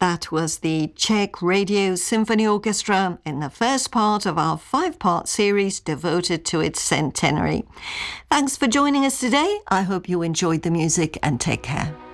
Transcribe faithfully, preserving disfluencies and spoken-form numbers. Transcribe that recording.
That was the Czech Radio Symphony Orchestra in the first part of our five-part series devoted to its centenary. Thanks for joining us today. I hope you enjoyed the music and take care.